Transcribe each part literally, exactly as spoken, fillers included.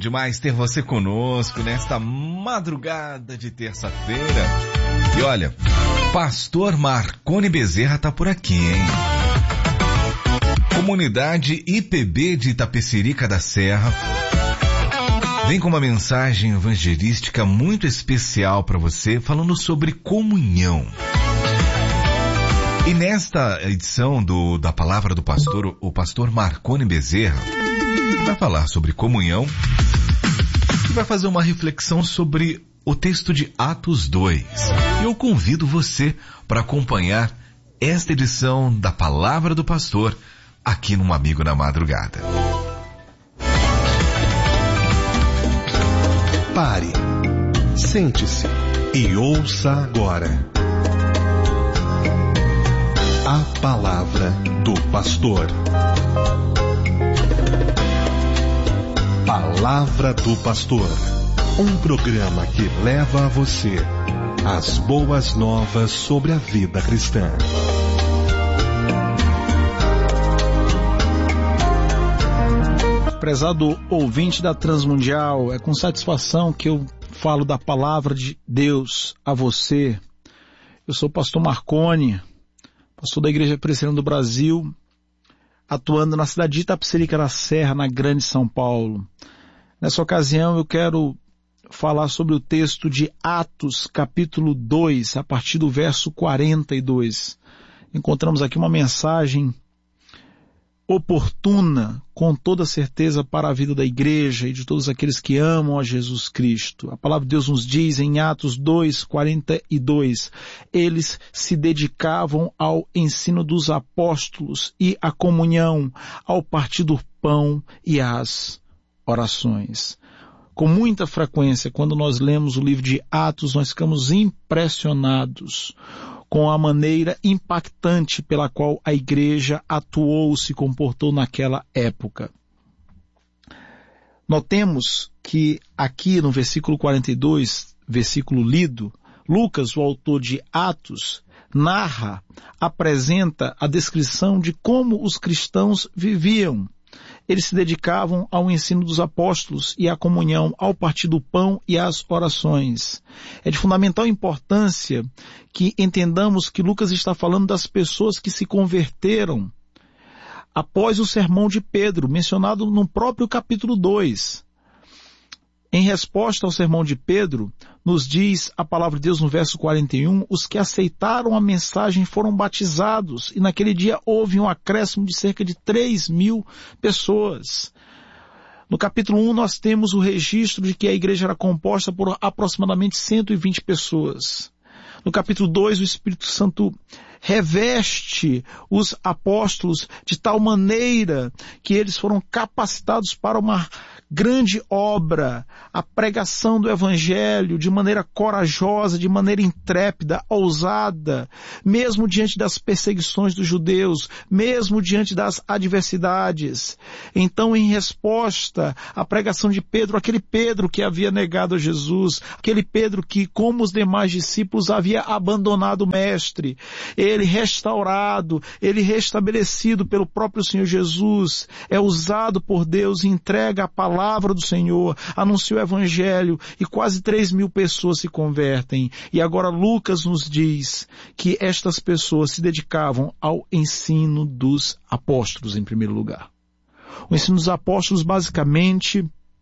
demais ter você conosco nesta madrugada de terça-feira. E olha, Pastor Marconi Bezerra tá por aqui, hein? Comunidade I P B de Itapecerica da Serra vem com uma mensagem evangelística muito especial para você, falando sobre comunhão. E nesta edição do, da Palavra do Pastor, o pastor Marconi Bezerra vai falar sobre comunhão e vai fazer uma reflexão sobre o texto de Atos dois. Eu convido você para acompanhar esta edição da Palavra do Pastor aqui no Amigo na Madrugada. Pare, sente-se e ouça agora a Palavra do Pastor. Palavra do Pastor, um programa que leva a você as boas novas sobre a vida cristã. Prezado ouvinte da Transmundial, é com satisfação que eu falo da Palavra de Deus a você. Eu sou o pastor Marconi, pastor da Igreja Presbiteriana do Brasil, atuando na cidade de Itapecerica da Serra, na Grande São Paulo. Nessa ocasião eu quero falar sobre o texto de Atos, capítulo dois, a partir do verso quarenta e dois. Encontramos aqui uma mensagem oportuna, com toda certeza, para a vida da igreja e de todos aqueles que amam a Jesus Cristo. A palavra de Deus nos diz em Atos dois, quarenta e dois, eles se dedicavam ao ensino dos apóstolos e à comunhão, ao partir do pão e às orações. Com muita frequência, quando nós lemos o livro de Atos, nós ficamos impressionados com a maneira impactante pela qual a igreja atuou, se comportou naquela época. Notemos que aqui no versículo quarenta e dois, versículo lido, Lucas, o autor de Atos, narra, apresenta a descrição de como os cristãos viviam. Eles se dedicavam ao ensino dos apóstolos e à comunhão, ao partir do pão e às orações. É de fundamental importância que entendamos que Lucas está falando das pessoas que se converteram após o sermão de Pedro, mencionado no próprio capítulo dois. Em resposta ao sermão de Pedro, nos diz a palavra de Deus no verso quarenta e um, os que aceitaram a mensagem foram batizados, e naquele dia houve um acréscimo de cerca de três mil pessoas. No capítulo um nós temos o registro de que a igreja era composta por aproximadamente cento e vinte pessoas. No capítulo dois, o Espírito Santo reveste os apóstolos de tal maneira que eles foram capacitados para uma grande obra, a pregação do Evangelho de maneira corajosa, de maneira intrépida, ousada, mesmo diante das perseguições dos judeus, mesmo diante das adversidades. Então, em resposta à pregação de Pedro, aquele Pedro que havia negado a Jesus, aquele Pedro que, como os demais discípulos, havia abandonado o Mestre, ele restaurado, ele restabelecido pelo próprio Senhor Jesus, é usado por Deus e entrega a palavra palavra do Senhor, anuncia o Evangelho e quase três mil pessoas se convertem. E agora Lucas nos diz que estas pessoas se dedicavam ao ensino dos apóstolos em primeiro lugar. O ensino dos apóstolos basicamente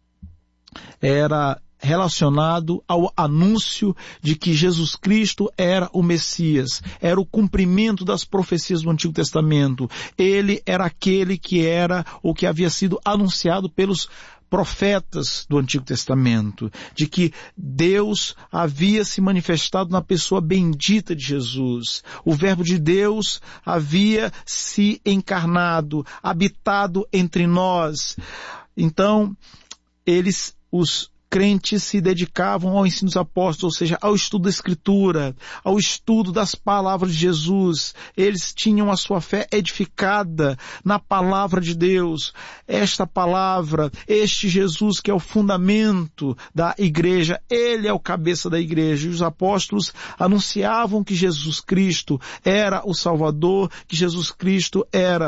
era relacionado ao anúncio de que Jesus Cristo era o Messias, era o cumprimento das profecias do Antigo Testamento. Ele era aquele que era o que havia sido anunciado pelos profetas do Antigo Testamento, de que Deus havia se manifestado na pessoa bendita de Jesus. O Verbo de Deus havia se encarnado, habitado entre nós. Então, eles, os crentes se dedicavam ao ensino dos apóstolos, ou seja, ao estudo da Escritura, ao estudo das palavras de Jesus. Eles tinham a sua fé edificada na palavra de Deus. Esta palavra, este Jesus que é o fundamento da igreja, ele é o cabeça da igreja. E os apóstolos anunciavam que Jesus Cristo era o Salvador, que Jesus Cristo era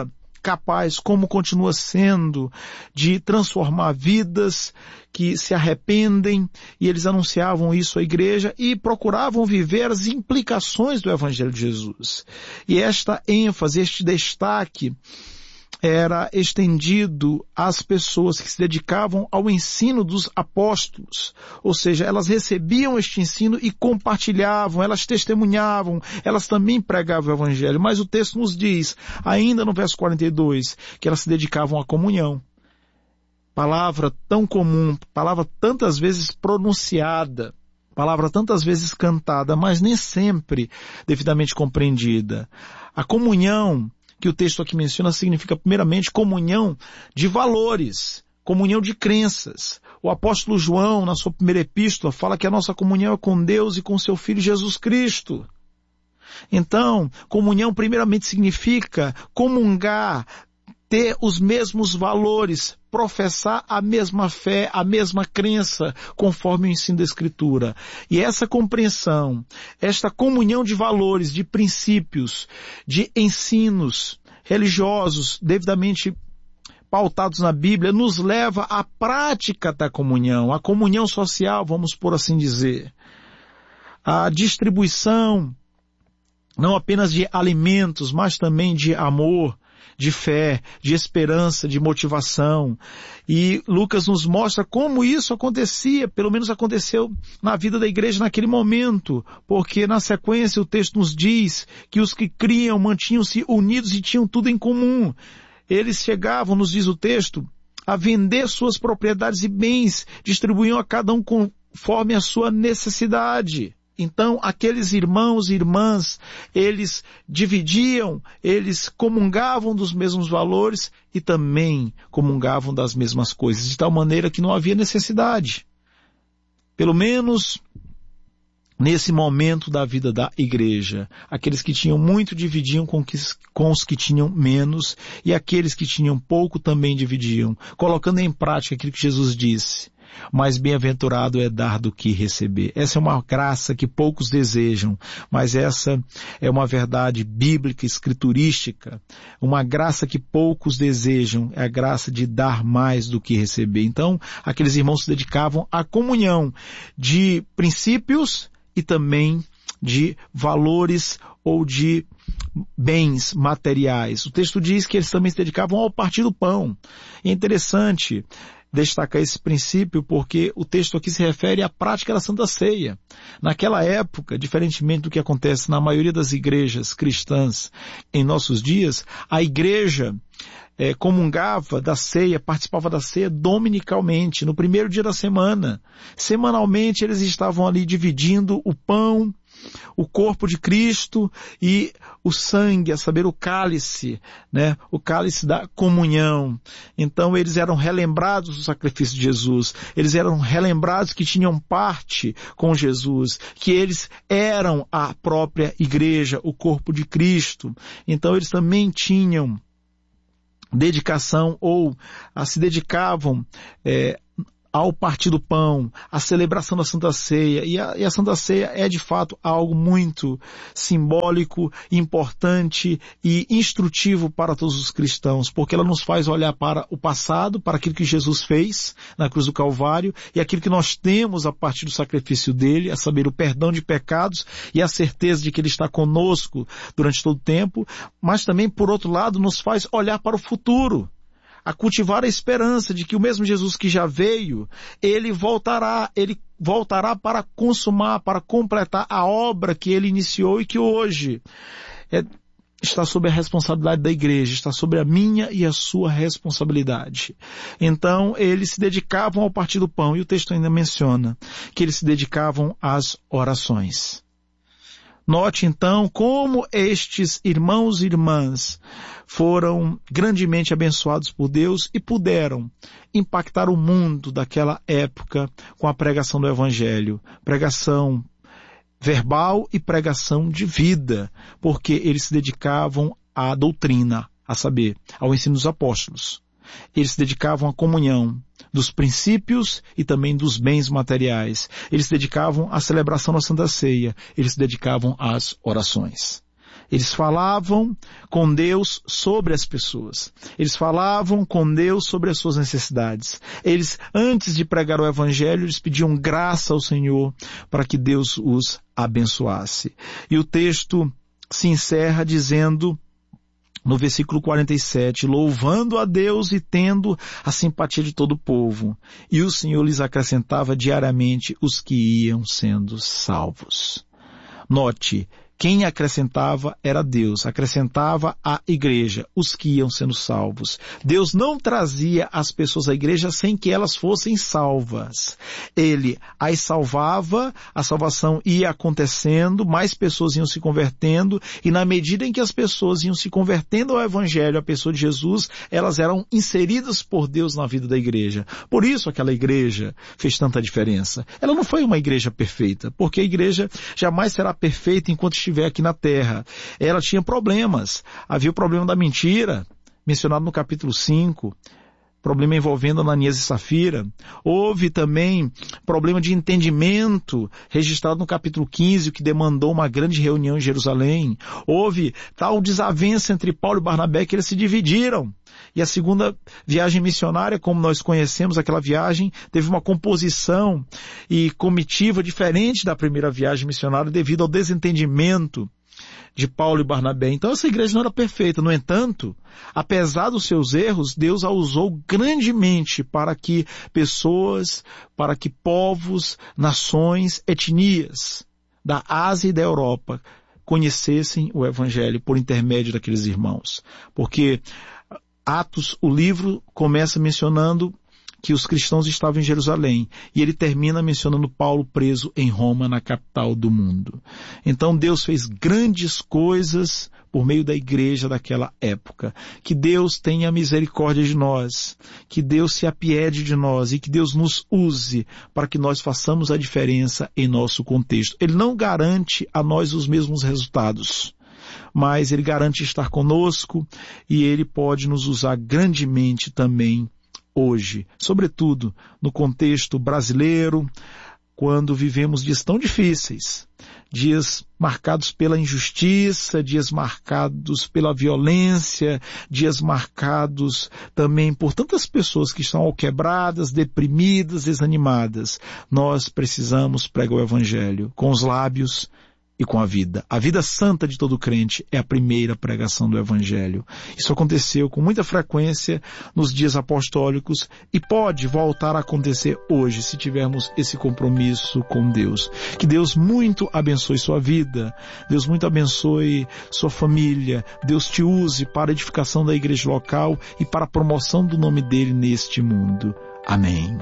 capaz, como continua sendo, de transformar vidas que se arrependem, e eles anunciavam isso à igreja e procuravam viver as implicações do Evangelho de Jesus. E esta ênfase, este destaque, era estendido às pessoas que se dedicavam ao ensino dos apóstolos. Ou seja, elas recebiam este ensino e compartilhavam, elas testemunhavam, elas também pregavam o Evangelho. Mas o texto nos diz, ainda no verso quarenta e dois, que elas se dedicavam à comunhão. Palavra tão comum, palavra tantas vezes pronunciada, palavra tantas vezes cantada, mas nem sempre devidamente compreendida. A comunhão que o texto aqui menciona significa primeiramente comunhão de valores, comunhão de crenças. O apóstolo João, na sua primeira epístola, fala que a nossa comunhão é com Deus e com seu Filho Jesus Cristo. Então, comunhão primeiramente significa comungar, ter os mesmos valores, professar a mesma fé, a mesma crença, conforme o ensino da Escritura. E essa compreensão, esta comunhão de valores, de princípios, de ensinos religiosos devidamente pautados na Bíblia, nos leva à prática da comunhão, à comunhão social, vamos por assim dizer. A distribuição, não apenas de alimentos, mas também de amor, de fé, de esperança, de motivação. E Lucas nos mostra como isso acontecia, pelo menos aconteceu na vida da igreja naquele momento, porque na sequência o texto nos diz que os que criam mantinham-se unidos e tinham tudo em comum. Eles chegavam, nos diz o texto, a vender suas propriedades e bens, distribuíam a cada um conforme a sua necessidade. Então, aqueles irmãos e irmãs, eles dividiam, eles comungavam dos mesmos valores e também comungavam das mesmas coisas, de tal maneira que não havia necessidade. Pelo menos nesse momento da vida da igreja, aqueles que tinham muito dividiam com, que, com os que tinham menos, e aqueles que tinham pouco também dividiam, colocando em prática aquilo que Jesus disse. Mais bem-aventurado é dar do que receber. Essa é uma graça que poucos desejam, mas essa é uma verdade bíblica, escriturística. Uma graça que poucos desejam é a graça de dar mais do que receber. Então, aqueles irmãos se dedicavam à comunhão de princípios e também de valores ou de bens materiais. O texto diz que eles também se dedicavam ao partir do pão. É interessante destacar esse princípio porque o texto aqui se refere à prática da Santa Ceia. Naquela época, diferentemente do que acontece na maioria das igrejas cristãs em nossos dias, a igreja é, comungava da ceia, participava da ceia dominicalmente, no primeiro dia da semana. Semanalmente eles estavam ali dividindo o pão, o corpo de Cristo e o sangue, a saber, o cálice, né? O cálice da comunhão. Então eles eram relembrados do sacrifício de Jesus, eles eram relembrados que tinham parte com Jesus, que eles eram a própria igreja, o corpo de Cristo. Então eles também tinham dedicação ou a, se dedicavam é, ao partir do pão, à celebração da Santa Ceia. E a, e a Santa Ceia é de fato algo muito simbólico, importante e instrutivo para todos os cristãos, porque ela nos faz olhar para o passado, para aquilo que Jesus fez na cruz do Calvário e aquilo que nós temos a partir do sacrifício dele, a saber, o perdão de pecados e a certeza de que ele está conosco durante todo o tempo, mas também, por outro lado, nos faz olhar para o futuro, a cultivar a esperança de que o mesmo Jesus que já veio, ele voltará, ele voltará para consumar, para completar a obra que ele iniciou e que hoje é, está sob a responsabilidade da igreja, está sobre a minha e a sua responsabilidade. Então, eles se dedicavam ao partir do pão, e o texto ainda menciona que eles se dedicavam às orações. Note então como estes irmãos e irmãs foram grandemente abençoados por Deus e puderam impactar o mundo daquela época com a pregação do Evangelho. Pregação verbal e pregação de vida, porque eles se dedicavam à doutrina, a saber, ao ensino dos apóstolos. Eles se dedicavam à comunhão dos princípios e também dos bens materiais. Eles se dedicavam à celebração da Santa Ceia. Eles se dedicavam às orações. Eles falavam com Deus sobre as pessoas. Eles falavam com Deus sobre as suas necessidades. Eles, antes de pregar o Evangelho, eles pediam graça ao Senhor para que Deus os abençoasse. E o texto se encerra dizendo, no versículo quarenta e sete, louvando a Deus e tendo a simpatia de todo o povo. E o Senhor lhes acrescentava diariamente os que iam sendo salvos. Note, quem acrescentava era Deus, acrescentava a igreja, os que iam sendo salvos. Deus não trazia as pessoas à igreja sem que elas fossem salvas. Ele as salvava, a salvação ia acontecendo, mais pessoas iam se convertendo, e na medida em que as pessoas iam se convertendo ao Evangelho, à pessoa de Jesus, elas eram inseridas por Deus na vida da igreja. Por isso aquela igreja fez tanta diferença. Ela não foi uma igreja perfeita, porque a igreja jamais será perfeita enquanto estiver aqui na terra. Ela tinha problemas. Havia o problema da mentira, mencionado no capítulo cinco, problema envolvendo Ananias e Safira. Houve também problema de entendimento, registrado no capítulo quinze, o que demandou uma grande reunião em Jerusalém. Houve tal desavença entre Paulo e Barnabé que eles se dividiram. E a segunda viagem missionária, como nós conhecemos, aquela viagem teve uma composição e comitiva diferente da primeira viagem missionária devido ao desentendimento de Paulo e Barnabé. Então essa igreja não era perfeita. No entanto, apesar dos seus erros, Deus a usou grandemente para que pessoas, para que povos, nações, etnias da Ásia e da Europa conhecessem o Evangelho por intermédio daqueles irmãos. Porque Atos, o livro, começa mencionando que os cristãos estavam em Jerusalém, e ele termina mencionando Paulo preso em Roma, na capital do mundo. Então Deus fez grandes coisas por meio da igreja daquela época. Que Deus tenha misericórdia de nós, que Deus se apiede de nós e que Deus nos use para que nós façamos a diferença em nosso contexto. Ele não garante a nós os mesmos resultados, mas Ele garante estar conosco e Ele pode nos usar grandemente também hoje, sobretudo no contexto brasileiro, quando vivemos dias tão difíceis, dias marcados pela injustiça, dias marcados pela violência, dias marcados também por tantas pessoas que estão alquebradas, deprimidas, desanimadas. Nós precisamos pregar o Evangelho com os lábios e com a vida. A vida santa de todo crente é a primeira pregação do Evangelho. Isso aconteceu com muita frequência nos dias apostólicos e pode voltar a acontecer hoje se tivermos esse compromisso com Deus. Que Deus muito abençoe sua vida, Deus muito abençoe sua família, Deus te use para a edificação da igreja local e para a promoção do nome dele neste mundo. Amém.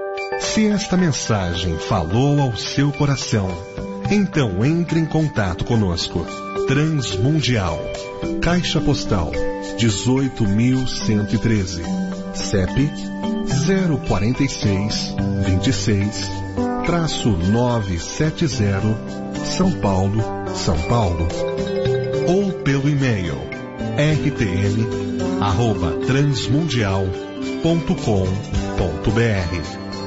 Se esta mensagem falou ao seu coração, então entre em contato conosco. Transmundial, Caixa Postal dezoito mil cento e treze, C E P zero quatro seis, vinte e seis, nove sete zero, São Paulo, São Paulo. Ou pelo e-mail r t m arroba transmundial ponto com ponto b r.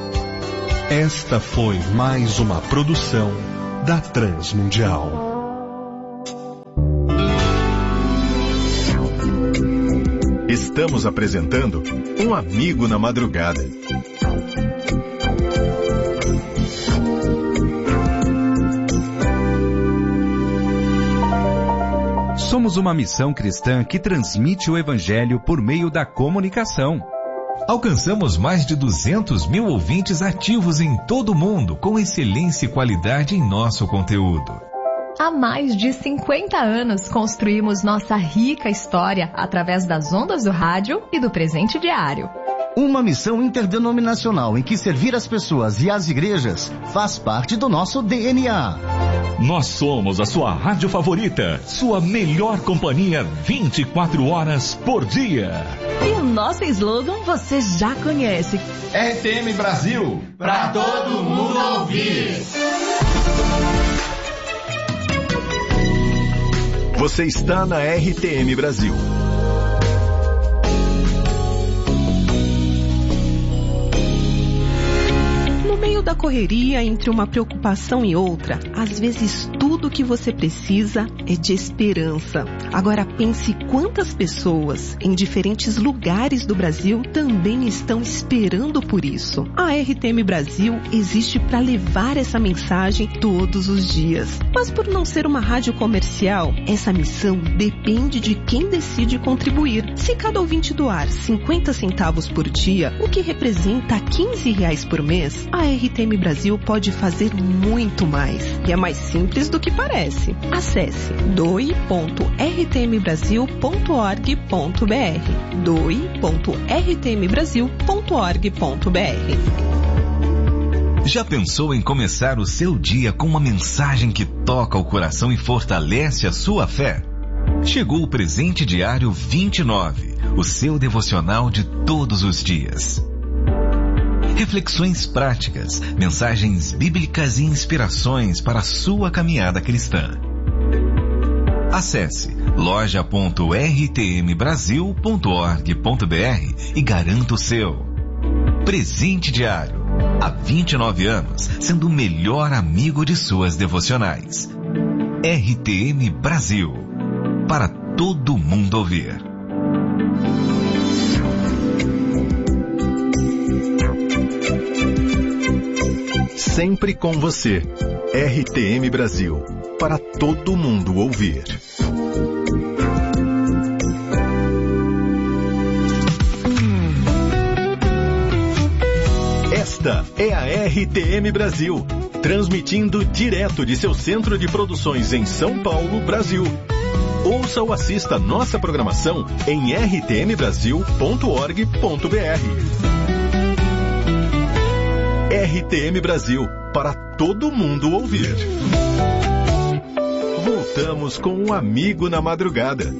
Esta foi mais uma produção da Transmundial. Estamos apresentando Um Amigo na Madrugada. Somos uma missão cristã que transmite o Evangelho por meio da comunicação. Alcançamos mais de duzentos mil ouvintes ativos em todo o mundo, com excelência e qualidade em nosso conteúdo. Há mais de cinquenta anos construímos nossa rica história através das ondas do rádio e do presente diário. Uma missão interdenominacional em que servir as pessoas e as igrejas faz parte do nosso D N A. Nós somos a sua rádio favorita, sua melhor companhia vinte e quatro horas por dia. E o nosso slogan você já conhece. R T M Brasil, pra todo mundo ouvir. Você está na R T M Brasil. No meio da correria, entre uma preocupação e outra, às vezes tudo tudo o que você precisa é de esperança. Agora pense quantas pessoas em diferentes lugares do Brasil também estão esperando por isso. A R T M Brasil existe para levar essa mensagem todos os dias. Mas por não ser uma rádio comercial, essa missão depende de quem decide contribuir. Se cada ouvinte doar cinquenta centavos por dia, o que representa quinze reais por mês, a R T M Brasil pode fazer muito mais. E é mais simples do que parece. Acesse doe ponto r t m brasil ponto org ponto b r doe ponto r t m brasil ponto org ponto b r. Já pensou em começar o seu dia com uma mensagem que toca o coração e fortalece a sua fé? Chegou o Presente Diário vinte e nove, o seu devocional de todos os dias. Reflexões práticas, mensagens bíblicas e inspirações para a sua caminhada cristã. Acesse loja ponto r t m brasil ponto org ponto b r e garanta o seu. Presente Diário, há vinte e nove anos, sendo o melhor amigo de suas devocionais. R T M Brasil, para todo mundo ouvir. Sempre com você. R T M Brasil, para todo mundo ouvir. Esta é a R T M Brasil, transmitindo direto de seu centro de produções em São Paulo, Brasil. Ouça ou assista nossa programação em r t m brasil ponto org ponto b r. R T M Brasil, para todo mundo ouvir. Voltamos com um amigo na madrugada.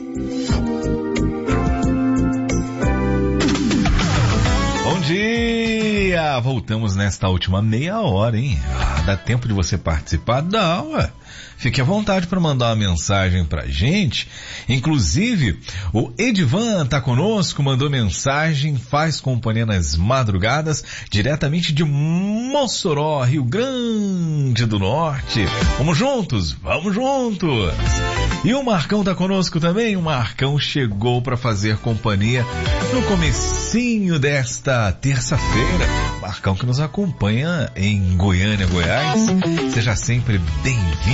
Bom dia! Voltamos nesta última meia hora, hein? Ah, dá tempo de você participar? Dá, ué. Fique à vontade para mandar uma mensagem pra gente. Inclusive, o Edivan tá conosco, mandou mensagem, faz companhia nas madrugadas, diretamente de Mossoró, Rio Grande do Norte. Vamos juntos? Vamos juntos! E o Marcão tá conosco também. O Marcão chegou para fazer companhia no comecinho desta terça-feira. Marcão que nos acompanha em Goiânia, Goiás. Seja sempre bem-vindo.